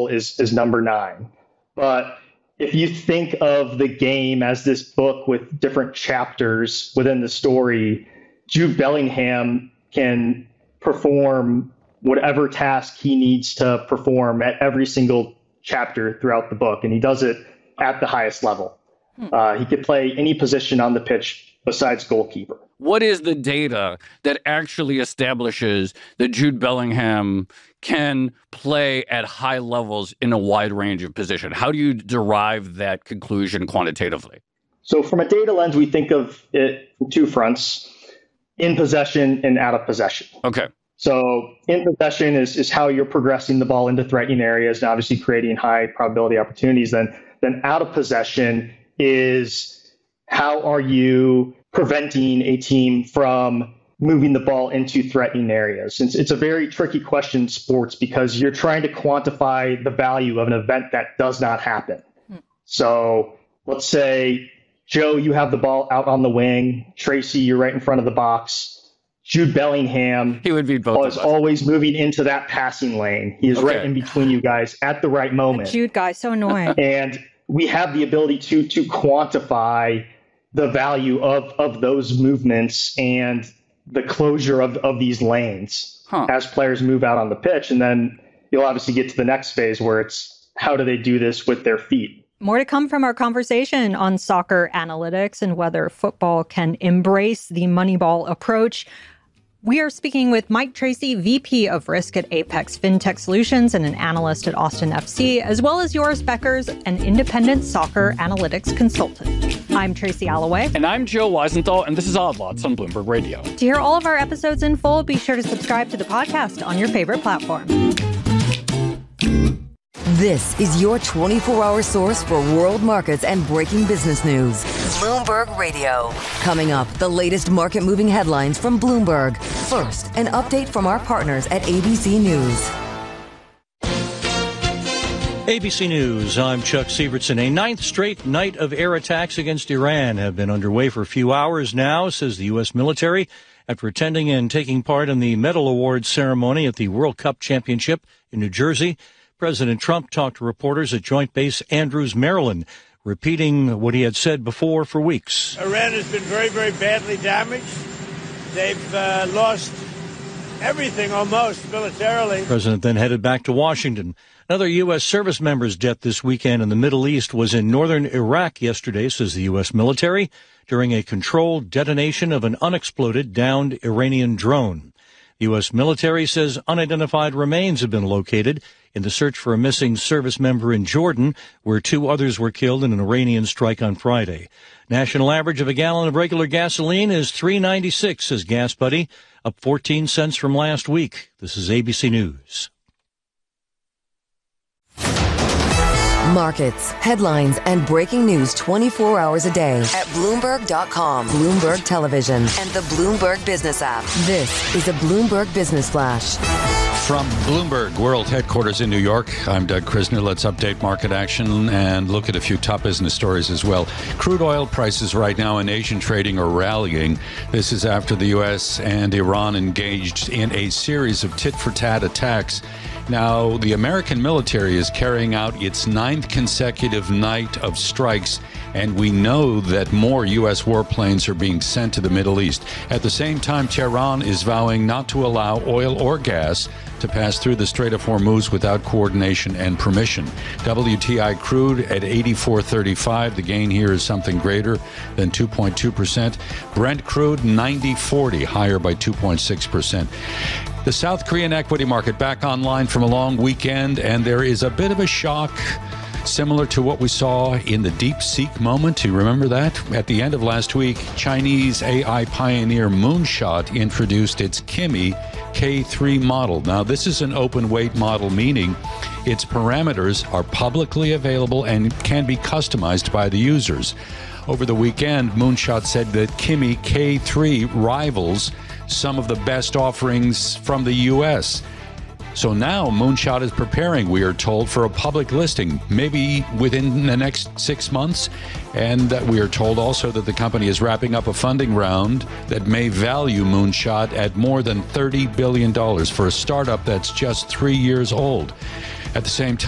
is number 9. But if you think of the game as this book with different chapters within the story, Jude Bellingham can perform whatever task he needs to perform at every single chapter throughout the book, and he does it at the highest level. He could play any position on the pitch besides goalkeeper. What is the data that actually establishes that Jude Bellingham can play at high levels in a wide range of positions? How do you derive that conclusion quantitatively? So from a data lens, we think of it from 2 fronts, in possession and out of possession. Okay. So in possession is how you're progressing the ball into threatening areas and obviously creating high probability opportunities. Then out of possession is how are you preventing a team from moving the ball into threatening areas. It's a very tricky question in sports because you're trying to quantify the value of an event that does not happen. So let's say, Joe, you have the ball out on the wing. Tracy, you're right in front of the box. Jude Bellingham he would be both is always moving into that passing lane. He is right in between you guys at the right moment. That Jude guy, so annoying. And we have the ability to quantify the value of those movements and the closure of these lanes as players move out on the pitch. And then you'll obviously get to the next phase where it's how do they do this with their feet? More to come from our conversation on soccer analytics and whether football can embrace the Moneyball approach. We are speaking with Mike Tracy, VP of Risk at Apex FinTech Solutions and an analyst at Austin FC, as well as Joris Beckers, an independent soccer analytics consultant. I'm Tracy Alloway. And I'm Joe Weisenthal, and this is Odd Lots on Bloomberg Radio. To hear all of our episodes in full, be sure to subscribe to the podcast on your favorite platform. This is your 24-hour source for world markets and breaking business news. Bloomberg Radio. Coming up, the latest market-moving headlines from Bloomberg. First, an update from our partners at ABC News. ABC News, I'm Chuck Sievertson. A 9th straight night of air attacks against Iran have been underway for a few hours now, says the U.S. military, after attending and taking part in the medal awards ceremony at the World Cup Championship in New Jersey. President Trump talked to reporters at Joint Base Andrews, Maryland, repeating what he had said before for weeks. Iran has been very, very badly damaged. They've lost everything almost militarily. The president then headed back to Washington. Another U.S. service member's death this weekend in the Middle East was in northern Iraq yesterday, says the U.S. military, during a controlled detonation of an unexploded downed Iranian drone. The U.S. military says unidentified remains have been located in the search for a missing service member in Jordan, where 2 others were killed in an Iranian strike on Friday. National average of a gallon of regular gasoline is $3.96, says Gas Buddy, up 14 cents from last week. This is ABC News. Markets, headlines, and breaking news 24 hours a day at Bloomberg.com, Bloomberg Television, and the Bloomberg Business app. This is a Bloomberg Business Flash. From Bloomberg World Headquarters in New York, I'm Doug Krisner. Let's update market action and look at a few top business stories as well. Crude oil prices right now in Asian trading are rallying. This is after the U.S. and Iran engaged in a series of tit-for-tat attacks. Now, the American military is carrying out its 9th consecutive night of strikes, and we know that more U.S. warplanes are being sent to the Middle East. At the same time, Tehran is vowing not to allow oil or gas to pass through the Strait of Hormuz without coordination and permission. WTI crude at $84.35. The gain here is something greater than 2.2%. Brent crude 90.40, higher by 2.6%. The South Korean equity market back online from a long weekend, and there is a bit of a shock similar to what we saw in the DeepSeek moment. You remember that? At the end of last week, Chinese AI pioneer Moonshot introduced its Kimi K3 model. Now, this is an open weight model, meaning its parameters are publicly available and can be customized by the users. Over the weekend, Moonshot said that Kimi K3 rivals some of the best offerings from the U.S. So now Moonshot is preparing, we are told, for a public listing, maybe within the next 6 months. And we are told also that the company is wrapping up a funding round that may value Moonshot at more than $30 billion for a startup that's just 3 years old. At the same time,